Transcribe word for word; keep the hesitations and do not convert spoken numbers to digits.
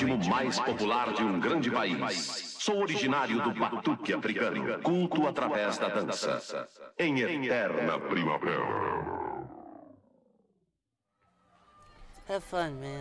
ritmo mais popular de um grande país. Sou originário do batuque africano, culto através da dança. Em eterna primavera. Have fun, man.